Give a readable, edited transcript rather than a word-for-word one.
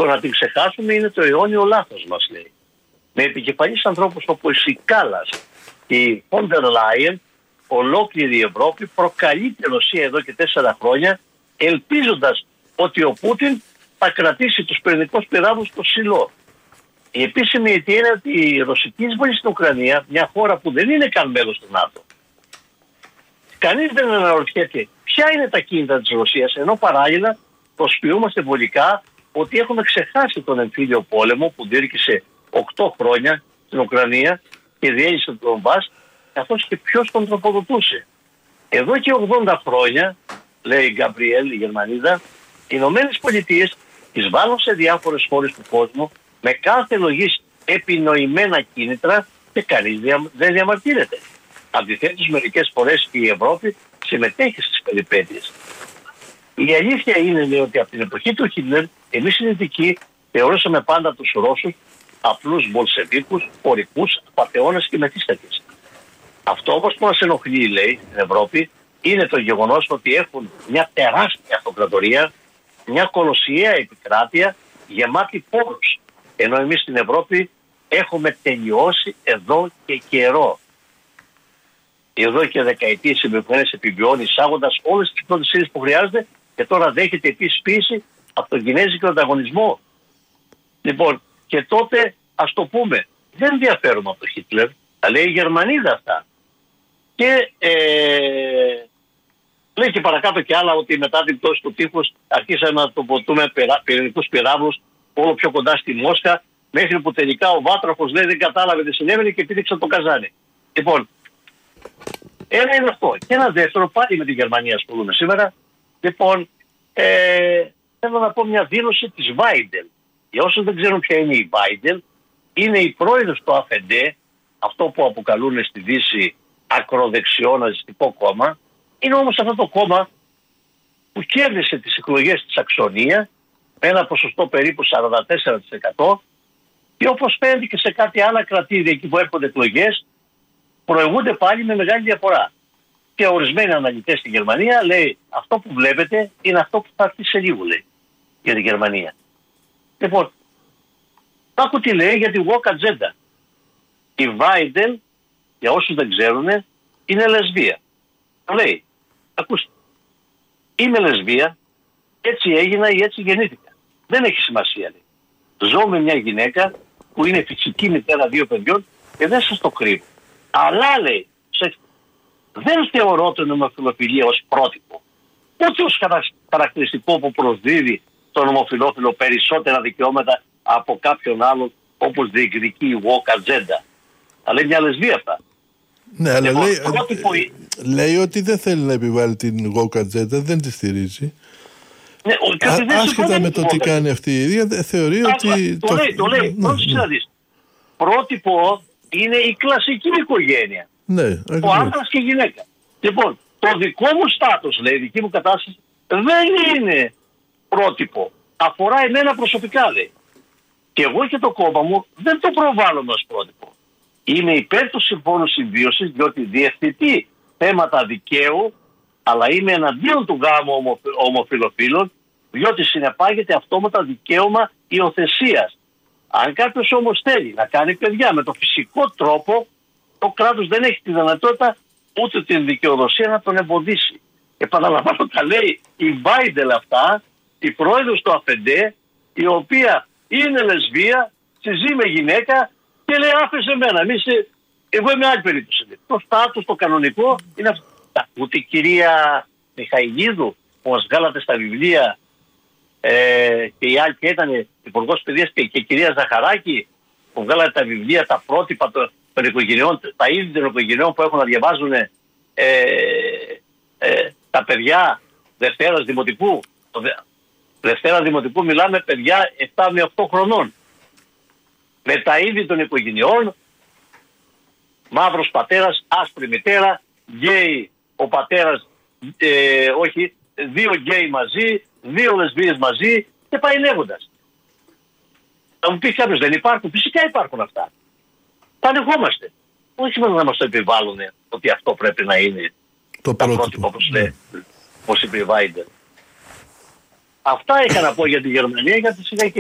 Το να την ξεχάσουμε είναι το αιώνιο λάθος μας, λέει. Με επικεφαλής ανθρώπους όπως η Κάλλας και η Φόντερ Λάιεν, ολόκληρη η Ευρώπη προκαλεί τη Ρωσία εδώ και 4 χρόνια, ελπίζοντας ότι ο Πούτιν θα κρατήσει τους πυρηνικούς πυράβλους στο ψηλό. Η επίσημη αιτία είναι ότι η ρωσική εισβολή στην Ουκρανία, μια χώρα που δεν είναι καν μέλος του ΝΑΤΟ, κανείς δεν αναρωτιέται ποια είναι τα κίνητρα της Ρωσίας, ενώ παράλληλα προσποιούμαστε βολικά ότι έχουμε ξεχάσει τον εμφύλιο πόλεμο που διήρκησε 8 χρόνια στην Ουκρανία και διέλυσε τον Ντονμπάς, καθώς και ποιος τον τροφοδοτούσε. Εδώ και 80 χρόνια, λέει η Γκαμπριέλ, η Γερμανίδα, οι Ηνωμένες Πολιτείες εισβάλλουν σε διάφορες χώρες του κόσμου με κάθε λογής επινοημένα κίνητρα και κανείς δεν διαμαρτύρεται. Αντιθέτως, μερικές φορές η Ευρώπη συμμετέχει στις περιπέτειες. Η αλήθεια είναι, λέει, ότι από την εποχή του Χίτλερ, εμείς οι Δυτικοί θεωρούσαμε πάντα τους Ρώσους απλούς Μπολσεβίκους, ορικούς, απατεώνες και μεθύστατες. Αυτό όμως που μας ενοχλεί, λέει, στην Ευρώπη, είναι το γεγονός ότι έχουν μια τεράστια αυτοκρατορία, μια κολοσιαία επικράτεια γεμάτη πόρους. Ενώ εμείς στην Ευρώπη έχουμε τελειώσει εδώ και καιρό. Εδώ και δεκαετίες η Αμερικανία επιβιώνει εισάγοντας όλες τις πρώτες ύλες που χρειάζεται και τώρα δέχεται επίσης πίεση από τον κινέζικο ανταγωνισμό. Λοιπόν, και τότε ας το πούμε, δεν διαφέρουμε από τον Χίτλερ, τα λέει η Γερμανίδα αυτά. Και λέει και παρακάτω και άλλα ότι μετά την πτώση του τείχους αρχίσαμε να τοποθετούμε πυρηνικούς πυράβλους όλο πιο κοντά στη Μόσχα, μέχρι που τελικά ο Βάτραχος, λέει, δεν κατάλαβε τι συνέβαινε και πήδηξε το καζάνι. Λοιπόν, ένα είναι αυτό. Και ένα δεύτερο, πάλι με τη Γερμανία ασχολούμαι σήμερα. Λοιπόν, θέλω να πω μια δήλωση της Βάιντελ. Για όσους δεν ξέρουν ποια είναι η Βάιντελ, είναι η πρόεδρος του ΑΦΕΝΤΕ, αυτό που αποκαλούν στη Δύση ακροδεξιό ναζιστικό κόμμα. Είναι όμως αυτό το κόμμα που κέρδισε τις εκλογές στη Σαξονία με ένα ποσοστό περίπου 44% και όπως φαίνεται και σε κάτι άλλα κρατήδια εκεί που έρχονται εκλογές, προηγούνται πάλι με μεγάλη διαφορά. Και ορισμένοι αναλυτές στη Γερμανία, λέει, αυτό που βλέπετε είναι αυτό που θα έρθει σε λίγο, λέει, για τη Γερμανία. Λοιπόν, άκου τι λέει για τη woke agenda. Η Βάιντελ, για όσους δεν ξέρουν, είναι λεσβία. Λέει, ακούστε, είμαι λεσβία, έτσι έγινα ή έτσι γεννήθηκα. Δεν έχει σημασία, λέει. Ζω με μια γυναίκα που είναι φυσική μητέρα 2 παιδιών και δεν σας το κρύβω. Αλλά, λέει, δεν θεωρώ την ομοφυλοφιλία ως πρότυπο, ούτε ως χαρακτηριστικό που προσδίδει τον ομοφυλόφιλο περισσότερα δικαιώματα από κάποιον άλλον, όπως διεκδικεί η woke agenda. Αλλά λέει μια λεσβία αυτά. Ναι, αλλά λέει ότι δεν θέλει να επιβάλλει την woke agenda, δεν τη στηρίζει. Ναι, άσχετα με το τι κάνει αυτή η ίδια, θεωρεί ότι... Το λέει. Πρότυπο είναι η κλασική οικογένεια. Ναι, ο άντρας και η γυναίκα. Λοιπόν, το δικό μου στάτους, λέει, η δική μου κατάσταση, δεν είναι πρότυπο. Αφορά εμένα προσωπικά, λέει. Και εγώ και το κόμμα μου δεν το προβάλλουμε ως πρότυπο. Είμαι υπέρ του συμφώνου συμβίωσης, διότι διευθετεί θέματα δικαίου, αλλά είμαι εναντίον του γάμου ομοφυλοφίλων, διότι συνεπάγεται αυτόματα δικαίωμα υιοθεσίας. Αν κάποιος όμως θέλει να κάνει παιδιά με το φυσικό τρόπο, το κράτος δεν έχει τη δυνατότητα ούτε την δικαιοδοσία να τον εμποδίσει. Επαναλαμβάνω, τα λέει η Βάιντελ αυτά, η πρόεδρος του ΑΦΕΝΤΕ, η οποία είναι λεσβία, συζεί με γυναίκα και λέει άφησε εμένα. Εγώ είμαι άλλη περίπτωση. Το στάτους, το κανονικό είναι αυτό. Ούτε η κυρία Μιχαηλίδου που μας βγάλατε στα βιβλία και η άλλη και ήταν υπουργός παιδείας και η κυρία Ζαχαράκη που βγάλατε τα βιβλία, τα πρότυπα των οικογενειών, τα είδη των οικογενειών που έχουν να διαβάζουν τα παιδιά Δευτέρας Δημοτικού. Δευτέρα Δημοτικού μιλάμε παιδιά 7 με 8 χρονών. Με τα είδη των οικογενειών, μαύρος πατέρας, άσπρη μητέρα, γκέι ο πατέρας, 2 γκέι μαζί, 2 λεσβίες μαζί και πάει λέγοντας. Θα μου πει κάποιος δεν υπάρχουν, φυσικά υπάρχουν αυτά. Τα ανεχόμαστε. Όχι μόνο να μας το επιβάλλουν ότι αυτό πρέπει να είναι το πρότυπο, όπως είπε η Βάιντελ. Αυτά είχα να πω για τη Γερμανία, γιατί σιγά